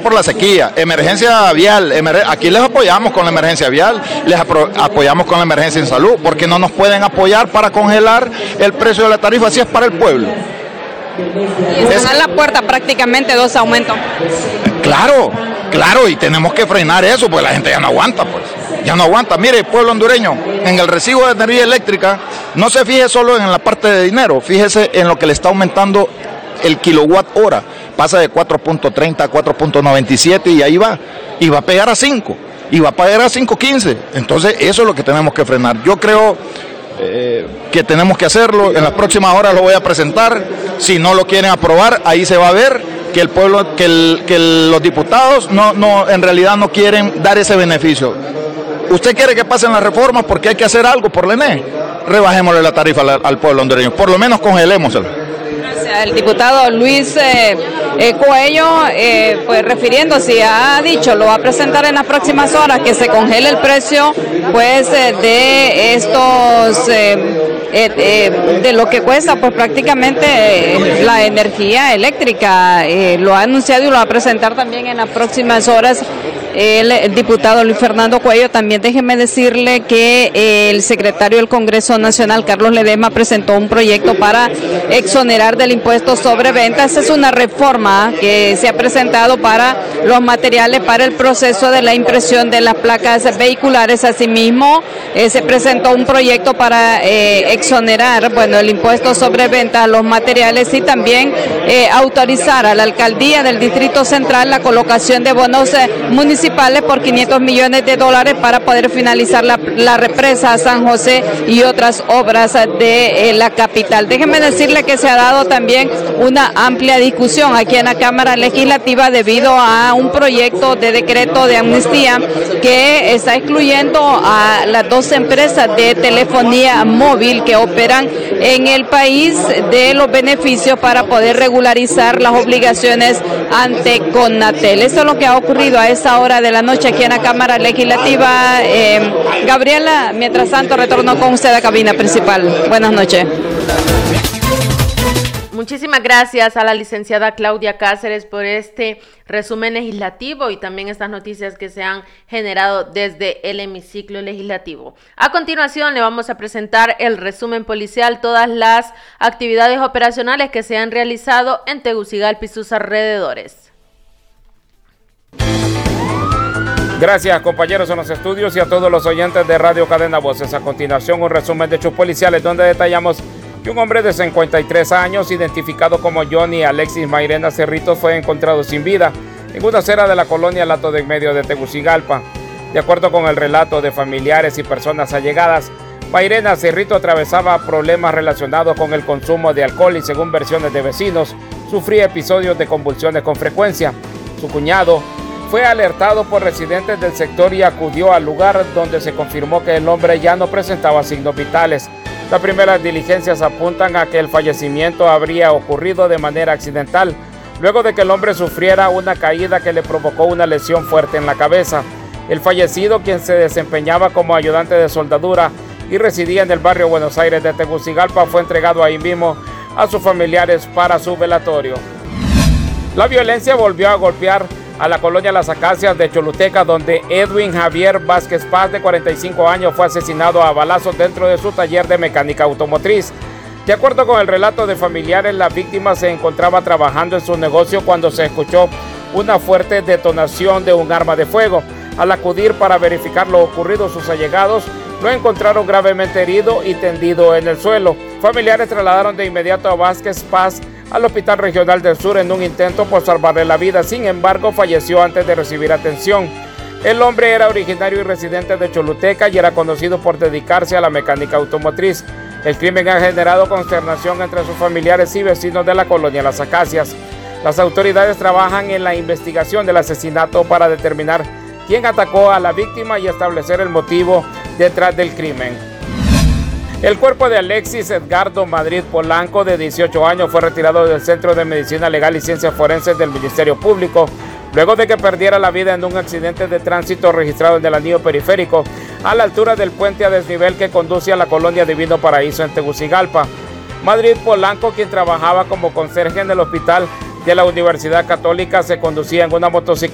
por la sequía, emergencia vial, aquí les apoyamos con la emergencia vial, les apoyamos con la emergencia en salud, porque no nos pueden apoyar para congelar el precio de la tarifa, así es para el pueblo. Y están a la puerta prácticamente 2 aumentos. Claro, y tenemos que frenar eso, porque la gente ya no aguanta, pues. Ya no aguanta. Mire, pueblo hondureño, en el recibo de energía eléctrica, no se fije solo en la parte de dinero, fíjese en lo que le está aumentando el kilowatt hora. Pasa de 4.30 a 4.97 y ahí va. Y va a pegar a 5. Y va a pagar a 5.15. Entonces, eso es lo que tenemos que frenar. Yo creo que tenemos que hacerlo. En las próximas horas lo voy a presentar. Si no lo quieren aprobar, ahí se va a ver que el pueblo, que los diputados en realidad no quieren dar ese beneficio. Usted quiere que pasen las reformas porque hay que hacer algo por la ENE. Rebajémosle la tarifa al pueblo hondureño, por lo menos congelémosela. Gracias. El diputado Luis Coello, pues refiriéndose, ha dicho, lo va a presentar en las próximas horas, que se congele el precio pues de estos, de lo que cuesta pues prácticamente la energía eléctrica. Lo ha anunciado y lo va a presentar también en las próximas horas el diputado Luis Fernando Coello. También déjeme decirle que el secretario del Congreso Nacional, Carlos Ledesma, presentó un proyecto para exonerar del impuesto sobre ventas. Es una reforma que se ha presentado para los materiales para el proceso de la impresión de las placas vehiculares. Asimismo, se presentó un proyecto para exonerar, el impuesto sobre ventas a los materiales y también autorizar a la alcaldía del Distrito Central la colocación de bonos municipales por $500 millones para poder finalizar la represa San José y otras obras de la capital. Déjenme decirle que se ha dado también una amplia discusión aquí en la Cámara Legislativa debido a un proyecto de decreto de amnistía que está excluyendo a las 2 empresas de telefonía móvil que operan en el país de los beneficios para poder regularizar las obligaciones ante Conatel. Esto es lo que ha ocurrido a esta hora de la noche aquí en la Cámara Legislativa. Gabriela, mientras tanto retorno con usted a cabina principal. Buenas noches. Muchísimas gracias a la licenciada Claudia Cáceres por este resumen legislativo y también estas noticias que se han generado desde el hemiciclo legislativo. A continuación le vamos a presentar el resumen policial, todas las actividades operacionales que se han realizado en Tegucigalpa y sus alrededores. Gracias, compañeros en los estudios y a todos los oyentes de Radio Cadena Voces. A continuación, un resumen de hechos policiales donde detallamos que un hombre de 53 años, identificado como Johnny Alexis Mairena Cerritos, fue encontrado sin vida en una acera de la colonia Lato de Medio de Tegucigalpa. De acuerdo con el relato de familiares y personas allegadas, Mairena Cerrito atravesaba problemas relacionados con el consumo de alcohol y, según versiones de vecinos, sufría episodios de convulsiones con frecuencia. Su cuñado fue alertado por residentes del sector y acudió al lugar, donde se confirmó que el hombre ya no presentaba signos vitales. Las primeras diligencias apuntan a que el fallecimiento habría ocurrido de manera accidental, luego de que el hombre sufriera una caída que le provocó una lesión fuerte en la cabeza. El fallecido, quien se desempeñaba como ayudante de soldadura y residía en el barrio Buenos Aires de Tegucigalpa, fue entregado ahí mismo a sus familiares para su velatorio. La violencia volvió a golpear a la colonia Las Acacias de Choluteca, donde Edwin Javier Vázquez Paz, de 45 años, fue asesinado a balazos dentro de su taller de mecánica automotriz. De acuerdo con el relato de familiares, la víctima se encontraba trabajando en su negocio cuando se escuchó una fuerte detonación de un arma de fuego. Al acudir para verificar lo ocurrido, sus allegados lo encontraron gravemente herido y tendido en el suelo. Familiares trasladaron de inmediato a Vázquez Paz al Hospital Regional del Sur en un intento por salvarle la vida. Sin embargo, falleció antes de recibir atención. El hombre era originario y residente de Choluteca y era conocido por dedicarse a la mecánica automotriz. El crimen ha generado consternación entre sus familiares y vecinos de la colonia Las Acacias. Las autoridades trabajan en la investigación del asesinato para determinar quién atacó a la víctima y establecer el motivo detrás del crimen. El cuerpo de Alexis Edgardo Madrid Polanco, de 18 años, fue retirado del Centro de Medicina Legal y Ciencias Forenses del Ministerio Público, luego de que perdiera la vida en un accidente de tránsito registrado en el anillo periférico, a la altura del puente a desnivel que conduce a la colonia Divino Paraíso en Tegucigalpa. Madrid Polanco, quien trabajaba como conserje en el hospital de la Universidad Católica, se conducía en una motocicleta